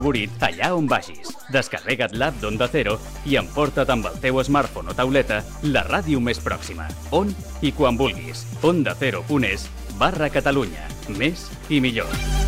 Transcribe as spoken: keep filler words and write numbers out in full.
favorit allà on vagis. Descarrega't l'app d'Onda Cero i emporta't amb el teu smartphone o tauleta la ràdio més pròxima, on i quan vulguis. Onda Cero punt es barra Catalunya. Més i millor.